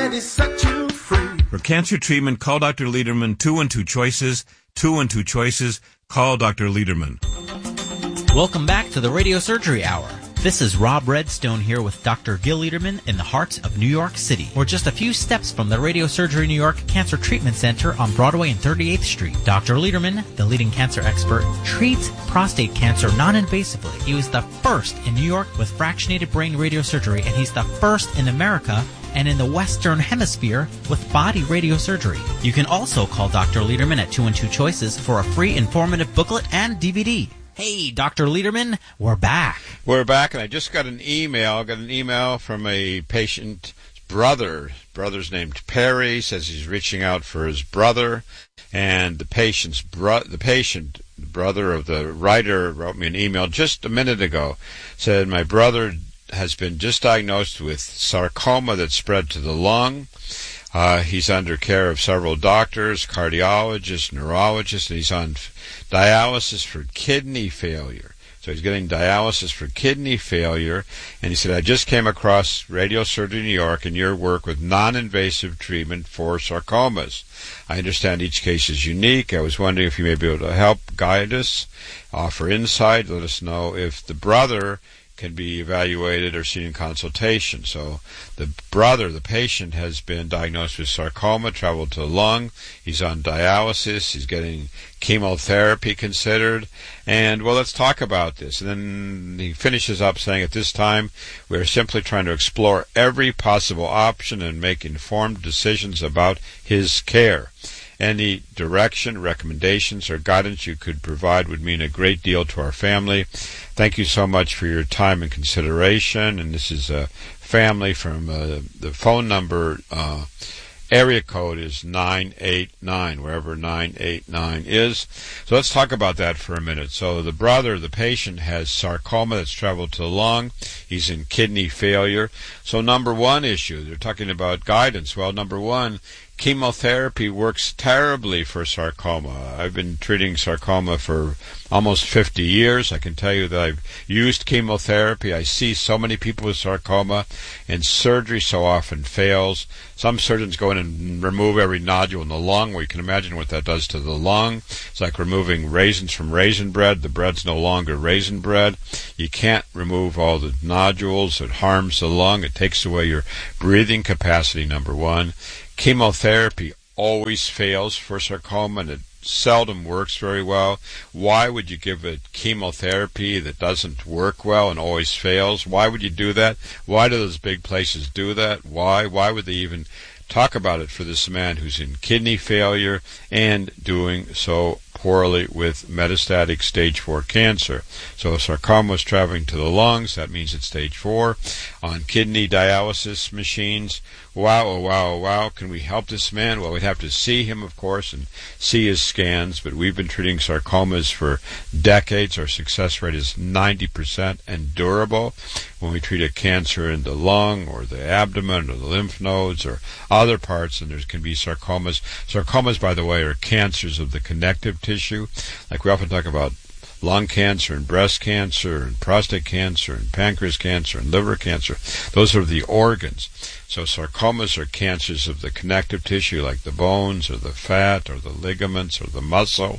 ready, set you free. For cancer treatment, call Dr. Lederman, 212 Choices, 212 Choices. Call Dr. Lederman. Welcome back to the Radio Surgery Hour. This is Rob Redstone here with Dr. Gil Lederman in the heart of New York City. We're just a few steps from the Radio Surgery New York Cancer Treatment Center on Broadway and 38th Street. Dr. Lederman, the leading cancer expert, treats prostate cancer non-invasively. He was the first in New York with fractionated brain radiosurgery, and he's the first in America and in the Western Hemisphere with body radiosurgery. You can also call Dr. Lederman at 212 Choices for a free informative booklet and DVD. Hey, Dr. Lederman, we're back. We're back, and I just got an email from a patient's brother. Brother's named Perry, says he's reaching out for his brother, and the brother of the writer, wrote me an email just a minute ago, said, my brother has been just diagnosed with sarcoma that spread to the lung. He's under care of several doctors, cardiologists, neurologists, and he's on dialysis for kidney failure. So he's getting dialysis for kidney failure, and he said, I just came across Radio Surgery New York and your work with non-invasive treatment for sarcomas. I understand each case is unique. I was wondering if you may be able to help guide us, offer insight, let us know if the brother can be evaluated or seen in consultation. So the brother, the patient, has been diagnosed with sarcoma, traveled to the lung. He's on dialysis. He's getting chemotherapy considered. And, well, let's talk about this. And then he finishes up saying, at this time, we are simply trying to explore every possible option and make informed decisions about his care. Any direction, recommendations, or guidance you could provide would mean a great deal to our family. Thank you so much for your time and consideration. And this is a family from the phone number, area code is 989, wherever 989 is. So let's talk about that for a minute. So the brother, the patient, has sarcoma that's traveled to the lung. He's in kidney failure. So number one issue, they're talking about guidance. Well, number one, chemotherapy works terribly for sarcoma. I've been treating sarcoma for almost 50 years. I can tell you that I've used chemotherapy. I see so many people with sarcoma, and surgery so often fails. Some surgeons go in and remove every nodule in the lung. Well, you can imagine what that does to the lung. It's like removing raisins from raisin bread. The bread's no longer raisin bread. You can't remove all the nodules. It harms the lung. It takes away your breathing capacity, number one. Chemotherapy always fails for sarcoma, and it seldom works very well. Why would you give a chemotherapy that doesn't work well and always fails? Why would you do that? Why do those big places do that? Why would they even talk about it for this man who's in kidney failure and doing so poorly with metastatic stage 4 cancer? So sarcoma is traveling to the lungs. That means it's stage 4. On kidney dialysis machines. Wow, oh, wow, oh, wow. Can we help this man? Well, we'd have to see him, of course, and see his scans, but we've been treating sarcomas for decades. Our success rate is 90% and durable. When we treat a cancer in the lung or the abdomen or the lymph nodes or other parts, and there can be sarcomas. Sarcomas, by the way, are cancers of the connective tissue. Like we often talk about lung cancer and breast cancer and prostate cancer and pancreas cancer and liver cancer. Those are the organs. So sarcomas are cancers of the connective tissue, like the bones or the fat or the ligaments or the muscle.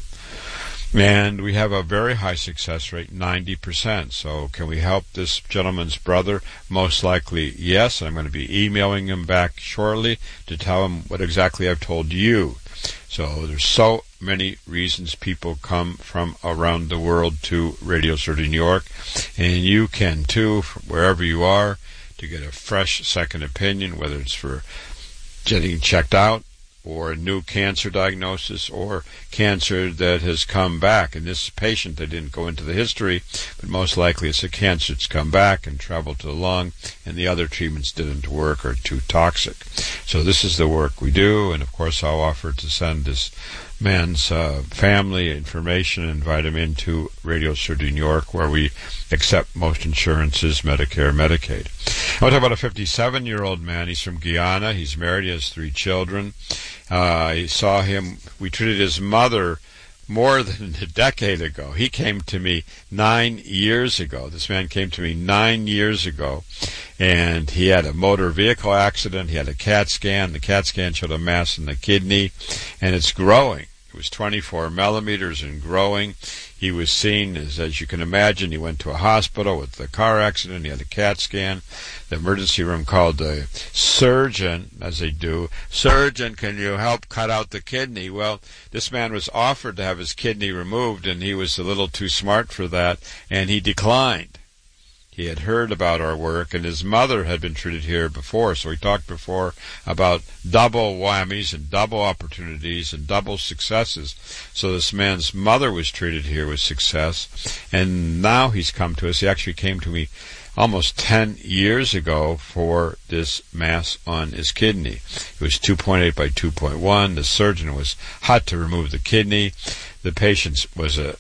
And we have a very high success rate, 90%. So can we help this gentleman's brother? Most likely, yes. I'm going to be emailing him back shortly to tell him what exactly I've told you. So there's so many reasons people come from around the world to Radio Surgery New York, and you can too, from wherever you are, to get a fresh second opinion, whether it's for getting checked out or a new cancer diagnosis or cancer that has come back. In this patient, they didn't go into the history, but most likely it's a cancer that's come back and traveled to the lung, and the other treatments didn't work or too toxic. So this is the work we do, and of course I'll offer to send this man's family information and invite him into Radio Surgery New York, where we accept most insurances, Medicare, Medicaid. I want to talk about a 57-year-old man. He's from Guyana. He's married. He has 3 children. I saw him. We treated his mother more than a decade ago. He came to me 9 years ago. This man came to me 9 years ago, and he had a motor vehicle accident. He had a CAT scan. The CAT scan showed a mass in the kidney, and it's growing. It was 24 millimeters and growing. He was seen, as you can imagine, he went to a hospital with the car accident. He had a CAT scan. The emergency room called the surgeon, as they do. Surgeon, can you help cut out the kidney? Well, this man was offered to have his kidney removed, and he was a little too smart for that, and he declined. He had heard about our work, and his mother had been treated here before, so we talked before about double whammies and double opportunities and double successes. So this man's mother was treated here with success, and now he's come to us. He actually came to me almost 10 years ago for this mass on his kidney. It was 2.8 by 2.1. The surgeon was hot to remove the kidney. The patient was a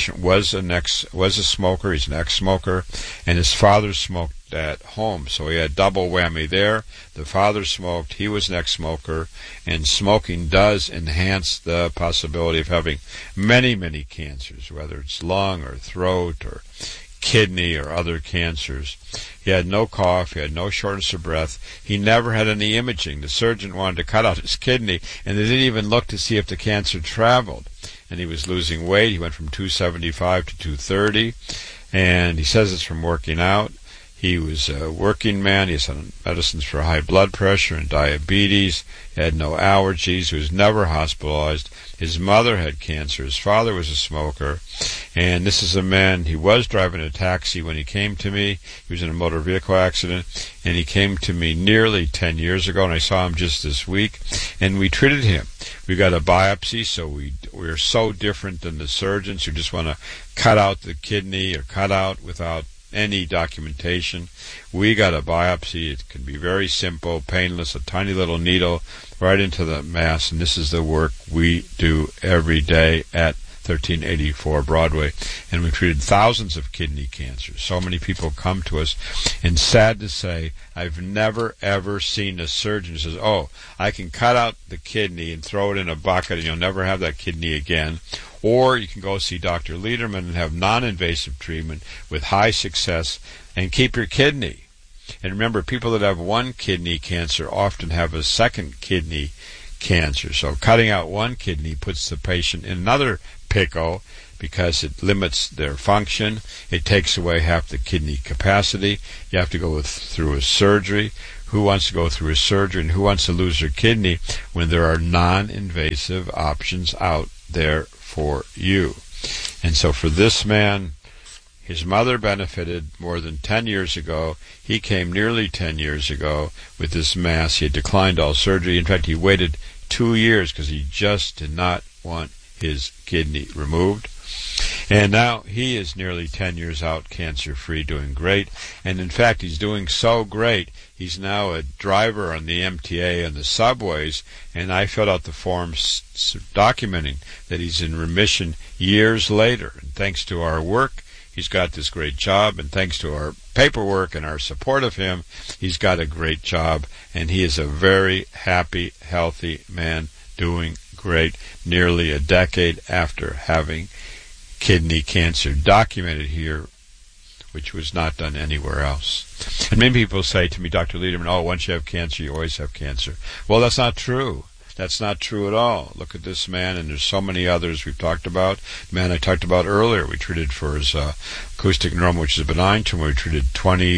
smoker. He's an ex-smoker, and his father smoked at home, so he had double whammy there. The father smoked. He was an ex-smoker, and smoking does enhance the possibility of having many, many cancers, whether it's lung or throat or kidney or other cancers. He had no cough. He had no shortness of breath. He never had any imaging. The surgeon wanted to cut out his kidney, and they didn't even look to see if the cancer traveled. And he was losing weight. He went from 275 to 230, and he says it's from working out. He was a working man. He was on medicines for high blood pressure and diabetes. He had no allergies. He was never hospitalized. His mother had cancer. His father was a smoker. And this is a man, he was driving a taxi when he came to me. He was in a motor vehicle accident. And he came to me nearly 10 years ago, and I saw him just this week. And we treated him. We got a biopsy, so we're so different than the surgeons who just want to cut out the kidney or cut out without any documentation. We got a biopsy. It can be very simple, painless, a tiny little needle right into the mass, and this is the work we do every day at 1384 Broadway, and we've treated thousands of kidney cancers. So many people come to us, and sad to say, I've never ever seen a surgeon who says, oh, I can cut out the kidney and throw it in a bucket and you'll never have that kidney again. Or you can go see Dr. Lederman and have non-invasive treatment with high success and keep your kidney. And remember, people that have one kidney cancer often have a second kidney cancer. So cutting out one kidney puts the patient in another pickle because it limits their function. It takes away half the kidney capacity. You have to go through a surgery. Who wants to go through a surgery, and who wants to lose their kidney when there are non-invasive options out there for you? And so for this man, his mother benefited more than 10 years ago. He came nearly 10 years ago with this mass. He had declined all surgery. In fact, he waited 2 years because he just did not want his kidney removed. And now he is nearly 10 years out, cancer-free, doing great. And in fact, he's doing so great, he's now a driver on the MTA and the subways, and I filled out the forms documenting that he's in remission years later. And thanks to our work, he's got this great job, and thanks to our paperwork and our support of him, he's got a great job, and he is a very happy, healthy man doing great nearly a decade after having kidney cancer documented here, which was not done anywhere else. And many people say to me, Dr. Lederman, oh, once you have cancer, you always have cancer. Well, that's not true. That's not true at all. Look at this man, and there's so many others we've talked about. The man I talked about earlier, we treated for his acoustic neuroma, which is a benign tumor. We treated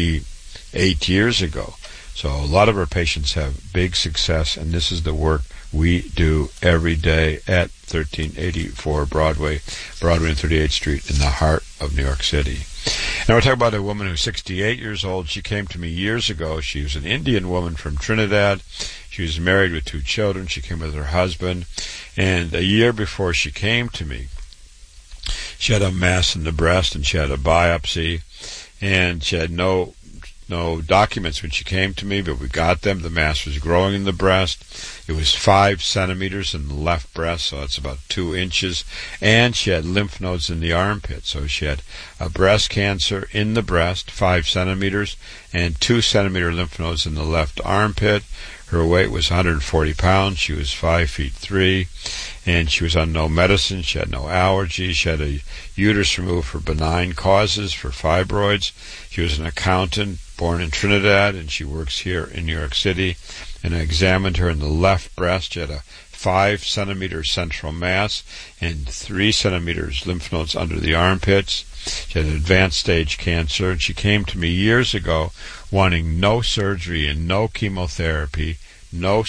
28 years ago. So a lot of our patients have big success, and this is the work we do every day at 1384 Broadway and 38th Street in the heart of New York City. Now we're talking about a woman who's 68 years old. She came to me years ago. She was an Indian woman from Trinidad. She was married with 2 children. She came with her husband. And a year before she came to me, she had a mass in the breast, and she had a biopsy. And she had no documents when she came to me, but we got them. The mass was growing in the breast. It was 5 centimeters in the left breast, so that's about 2 inches. And she had lymph nodes in the armpit. So she had a breast cancer in the breast, 5 centimeters, and 2 centimeter lymph nodes in the left armpit. Her weight was 140 pounds. She was 5'3", and she was on no medicine. She had no allergies. She had a uterus removed for benign causes, for fibroids. She was an accountant, born in Trinidad, and she works here in New York City. And I examined her in the left breast. She had a 5-centimeter central mass and 3 centimeters lymph nodes under the armpits. She had an advanced stage cancer, and she came to me years ago wanting no surgery and no chemotherapy, like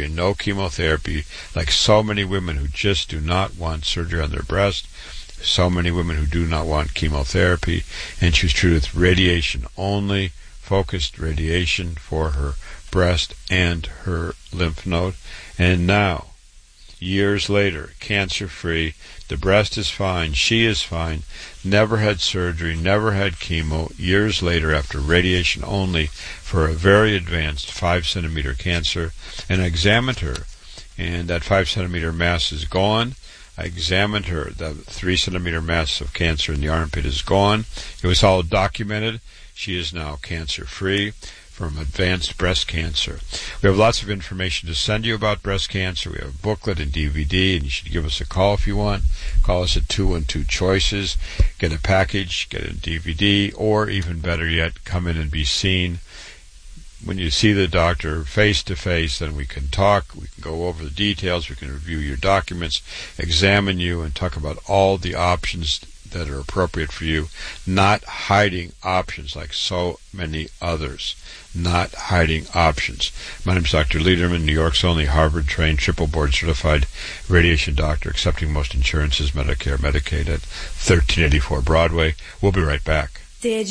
so many women who just do not want surgery on their breast, so many women who do not want chemotherapy, and she was treated with radiation only, focused radiation for her breast and her lymph node. And now, years later, cancer-free, the breast is fine, she is fine, never had surgery, never had chemo, years later after radiation only for a very advanced 5-centimeter cancer. And I examined her, and that 5-centimeter mass is gone. I examined her, the 3-centimeter mass of cancer in the armpit is gone. It was all documented. She is now cancer-free from advanced breast cancer. We have lots of information to send you about breast cancer. We have a booklet and DVD, and you should give us a call if you want. Call us at 212 Choices. Get a package, get a DVD, or even better yet, come in and be seen. When you see the doctor face to face, then we can talk, we can go over the details, we can review your documents, examine you, and talk about all the options that are appropriate for you, not hiding options like so many others. Not hiding options. My name is Dr. Lederman, New York's only Harvard-trained, triple board-certified radiation doctor, accepting most insurances, Medicare, Medicaid, at 1384 Broadway. We'll be right back.